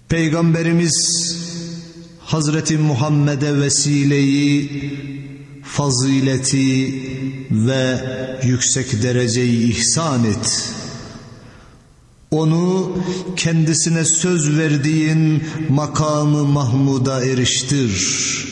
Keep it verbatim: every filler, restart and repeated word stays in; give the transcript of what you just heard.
Peygamberimiz Hazreti Muhammed'e vesileyi, fazileti ve yüksek dereceyi ihsan et. Onu kendisine söz verdiğin makamı Mahmud'a eriştir.